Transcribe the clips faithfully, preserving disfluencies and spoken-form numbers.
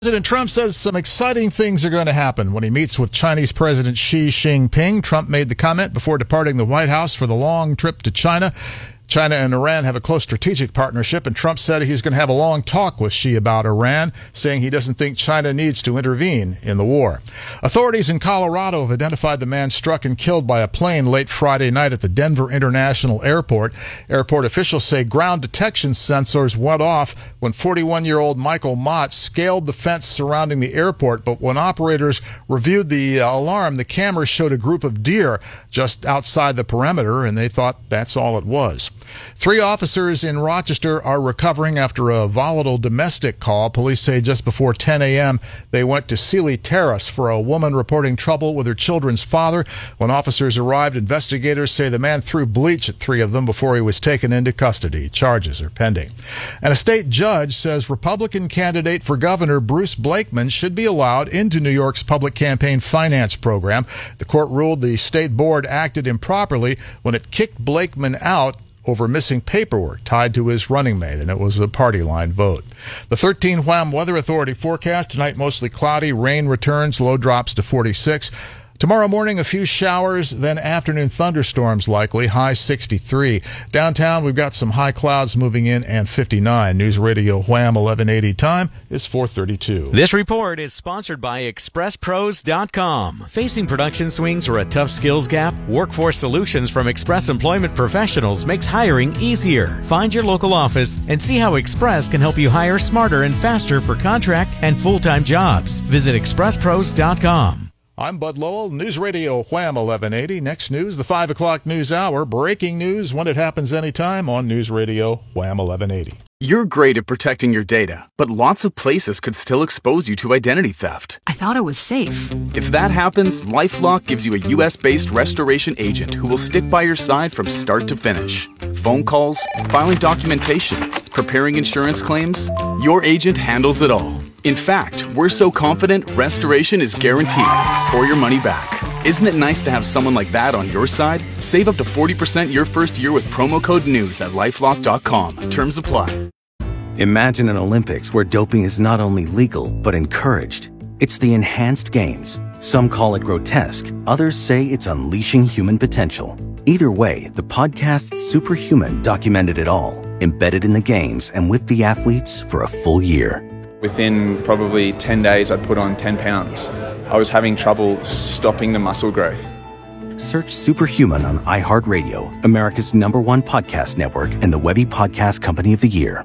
President Trump says some exciting things are going to happen when he meets with Chinese President Xi Jinping. Trump made the comment before departing the White House for the long trip to China. China and Iran have a close strategic partnership, and Trump said he's going to have a long talk with Xi about Iran, saying he doesn't think China needs to intervene in the war. Authorities in Colorado have identified the man struck and killed by a plane late Friday night at the Denver International Airport. Airport officials say ground detection sensors went off when forty-one-year-old Michael Mott scaled the fence surrounding the airport, but when operators reviewed the alarm, the camera showed a group of deer just outside the perimeter, and they thought that's all it was. Three officers in Rochester are recovering after a volatile domestic call. Police say just before ten a.m. they went to Sealy Terrace for a woman reporting trouble with her children's father. When officers arrived, investigators say the man threw bleach at three of them before he was taken into custody. Charges are pending. And a state judge says Republican candidate for governor Bruce Blakeman should be allowed into New York's public campaign finance program. The court ruled the state board acted improperly when it kicked Blakeman out over missing paperwork tied to his running mate, and it was a party line vote. The thirteen Wham Weather Authority forecast tonight mostly cloudy, rain returns, low drops to forty-six. Tomorrow morning, a few showers, then afternoon thunderstorms likely, high sixty-three. Downtown, we've got some high clouds moving in and fifty-nine. News Radio Wham eleven eighty, time is four thirty-two. This report is sponsored by Express Pros dot com. Facing production swings or a tough skills gap? Workforce Solutions from Express Employment Professionals makes hiring easier. Find your local office and see how Express can help you hire smarter and faster for contract and full-time jobs. Visit Express Pros dot com. I'm Bud Lowell, News Radio Wham eleven eighty. Next news, the five o'clock news hour. Breaking news when it happens anytime on News Radio Wham eleven eighty. You're great at protecting your data, but lots of places could still expose you to identity theft. I thought it was safe. If that happens, LifeLock gives you a U S-based restoration agent who will stick by your side from start to finish. Phone calls, filing documentation, preparing insurance claims, your agent handles it all. In fact, we're so confident restoration is guaranteed or your money back. Isn't it nice to have someone like that on your side? Save up to forty percent your first year with promo code NEWS at lifelock dot com. Terms apply. Imagine an Olympics where doping is not only legal, but encouraged. It's the enhanced games. Some call it grotesque. Others say it's unleashing human potential. Either way, the podcast Superhuman documented it all, embedded in the games and with the athletes for a full year. Within probably ten days, I'd put on ten pounds. I was having trouble stopping the muscle growth. Search Superhuman on iHeartRadio, America's number one podcast network and the Webby Podcast Company of the Year.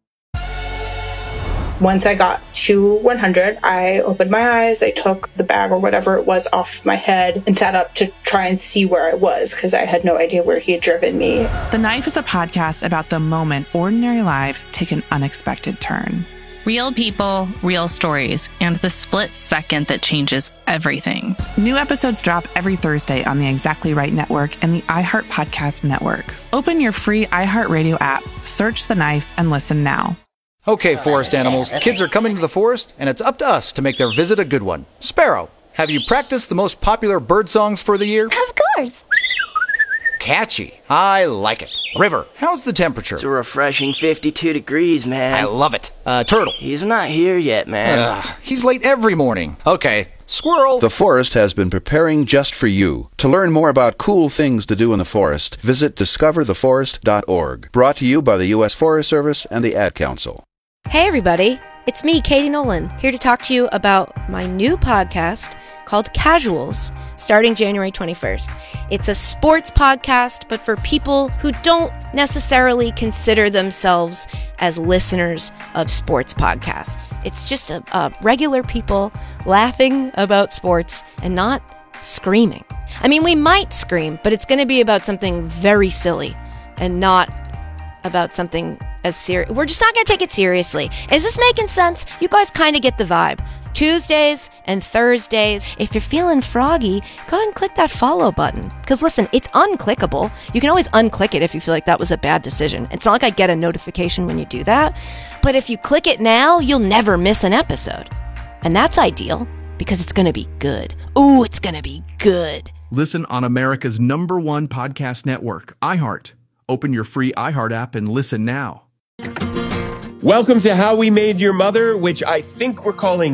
Once I got to one hundred, I opened my eyes, I took the bag or whatever it was off my head and sat up to try and see where I was because I had no idea where he had driven me. The Knife is a podcast about the moment ordinary lives take an unexpected turn. Real people, real stories, and the split second that changes everything. New episodes drop every Thursday on the Exactly Right Network and the iHeart Podcast Network. Open your free iHeartRadio app, search The Knife, and listen now. Okay, forest animals, kids are coming to the forest, and it's up to us to make their visit a good one. Sparrow, have you practiced the most popular bird songs for the year? Of course. Catchy. I like it. River, how's the temperature? It's a refreshing fifty-two degrees, man. I love it. Uh, Turtle. He's not here yet, man. Uh, he's late every morning. Okay. Squirrel. The forest has been preparing just for you. To learn more about cool things to do in the forest, visit discover the forest dot org. Brought to you by the U S Forest Service and the Ad Council. Hey, everybody. It's me, Katie Nolan, here to talk to you about my new podcast called Casuals, starting January twenty-first. It's a sports podcast, but for people who don't necessarily consider themselves as listeners of sports podcasts. It's just a, a regular people laughing about sports and not screaming. I mean, we might scream, but it's going to be about something very silly and not about something as serious. We're just not going to take it seriously. Is this making sense? You guys kind of get the vibe. Tuesdays and Thursdays. If you're feeling froggy, go ahead and click that follow button. Because listen, it's unclickable. You can always unclick it if you feel like that was a bad decision. It's not like I get a notification when you do that. But if you click it now, you'll never miss an episode. And that's ideal because it's going to be good. Ooh, it's going to be good. Listen on America's number one podcast network, iHeart. Open your free iHeart app and listen now. Welcome to How We Made Your Mother, which I think we're calling